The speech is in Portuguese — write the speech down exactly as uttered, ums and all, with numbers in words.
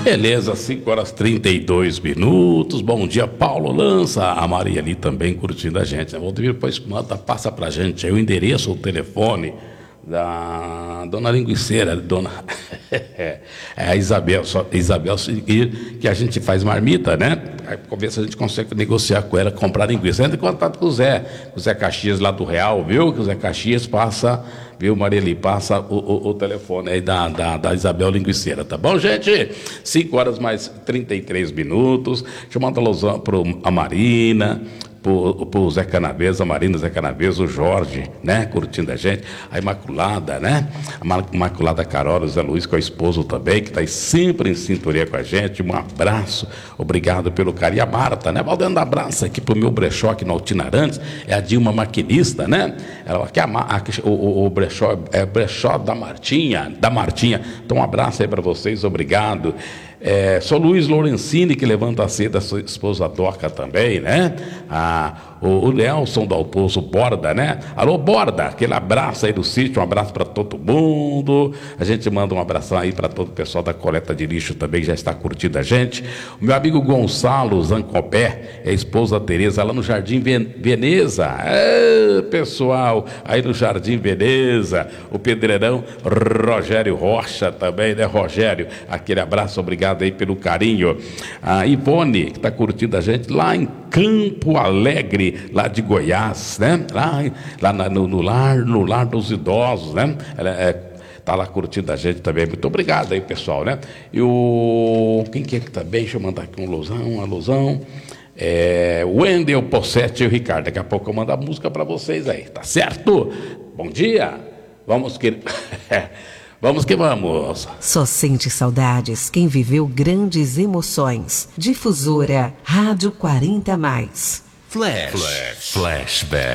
Beleza, cinco horas e trinta e dois minutos. Bom dia, Paulo Lança. A Maria ali também curtindo a gente. Vou depois manda, passa pra gente aí o endereço, o telefone da dona Linguiceira, dona é a Isabel, só, Isabel, que a gente faz marmita, né? Aí, pra ver se a gente consegue negociar com ela, comprar linguiça. Entra em contato com o Zé, com o Zé Caxias lá do Real, viu? Que o Zé Caxias passa, viu, Marili, passa o, o, o telefone aí da, da, da Isabel Linguiceira, tá bom, gente? cinco horas mais trinta e três minutos. Deixa eu mandar alusão para a Marina, pro Zé Canavês, a Marina, Zé Canavês, o Jorge, né, curtindo a gente, a Imaculada, né, a Imaculada Carol, o Zé Luiz com a esposa também, que está aí sempre em sintonia com a gente. Um abraço, obrigado pelo carinho. E a Marta, né, mandando abraço aqui pro meu brechó aqui no Altinarantes, é a Dilma maquinista, né, ela aqui, a, a, o, o brechó, é brechó da Martinha, da Martinha, então um abraço aí para vocês, obrigado. É, sou Luiz Lorenzini, que levanta a cedo, a sua esposa Doca também, né? Ah, o, o Nelson do Alpoço, Borda, né? Alô, Borda, aquele abraço aí do sítio, um abraço para todo mundo. A gente manda um abração aí para todo o pessoal da coleta de lixo também, que já está curtindo a gente. O meu amigo Gonçalo Zancopé, é a esposa Tereza, lá no Jardim Veneza. É, pessoal, aí no Jardim Veneza, o pedreirão Rogério Rocha também, né, Rogério? Aquele abraço, obrigado aí pelo carinho. A Ivone, que está curtindo a gente lá em Campo Alegre, lá de Goiás, né? Lá, lá na, no, no, lar, no lar dos idosos, né? Ela é, tá lá curtindo a gente também. Muito obrigado aí, pessoal, né? E o... Quem que é que tá bem? Deixa eu mandar aqui um alusão, uma alusão. É... Wendel Possetti e o Ricardo. Daqui a pouco eu mando a música para vocês aí, tá certo? Bom dia. Vamos que... Vamos que vamos. Só sente saudades quem viveu grandes emoções. Difusora Rádio quarenta mais. Flash. Flash. Flashback.